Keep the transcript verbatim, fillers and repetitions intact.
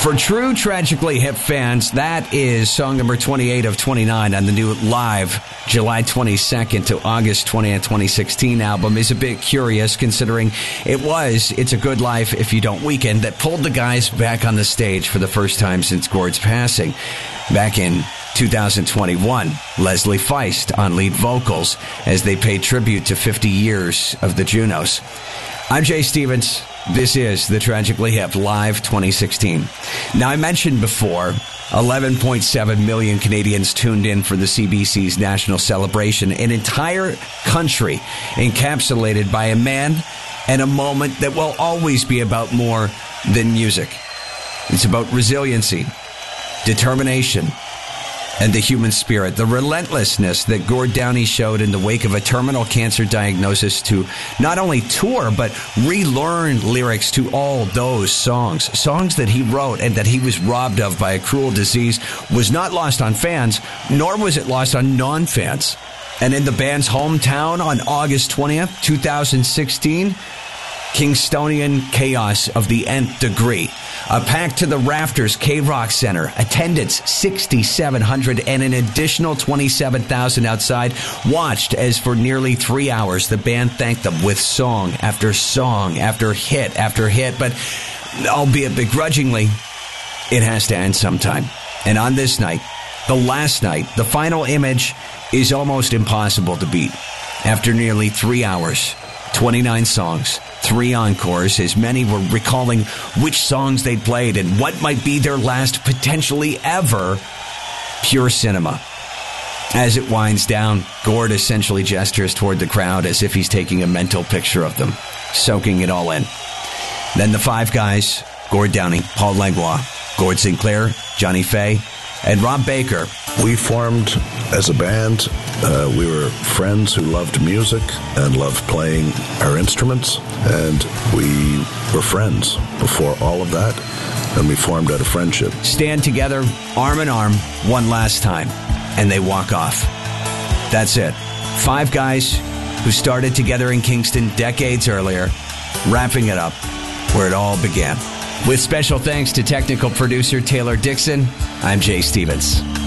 For true Tragically Hip fans, that is song number twenty-eight of twenty-nine on the new live July twenty-second to August twentieth, twenty sixteen album. Is a bit curious considering it was It's a Good Life If You Don't Weaken that pulled the guys back on the stage for the first time since Gord's passing. Back in two thousand twenty-one, Leslie Feist on lead vocals as they paid tribute to fifty years of the Junos. I'm Jay Stevens. This is the Tragically Hip Live twenty sixteen. Now, I mentioned before, eleven point seven million Canadians tuned in for the C B C's national celebration, an entire country encapsulated by a man and a moment that will always be about more than music. It's about resiliency, determination, and the human spirit, the relentlessness that Gord Downie showed in the wake of a terminal cancer diagnosis to not only tour, but relearn lyrics to all those songs. Songs that he wrote and that he was robbed of by a cruel disease was not lost on fans, nor was it lost on non-fans. And in the band's hometown on August twentieth, twenty sixteen, Kingstonian chaos of the nth degree. A packed to the rafters K-Rock Center, attendance six thousand seven hundred, and an additional twenty-seven thousand outside watched as for nearly three hours the band thanked them with song after song after hit after hit. But albeit begrudgingly, it has to end sometime. And on this night, the last night, the final image is almost impossible to beat. After nearly three hours, twenty-nine songs, three encores, as many were recalling which songs they'd played and what might be their last, potentially ever, pure cinema. As it winds down, Gord essentially gestures toward the crowd as if he's taking a mental picture of them, soaking it all in. Then the five guys, Gord Downie, Paul Langlois, Gord Sinclair, Johnny Fay, and Rob Baker. We formed as a band. Uh, we were friends who loved music and loved playing our instruments, and we were friends before all of that, and we formed out of friendship. Stand together, arm in arm, one last time, and they walk off. That's it. Five guys who started together in Kingston decades earlier, wrapping it up where it all began. With special thanks to technical producer Taylor Dixon, I'm Jay Stevens.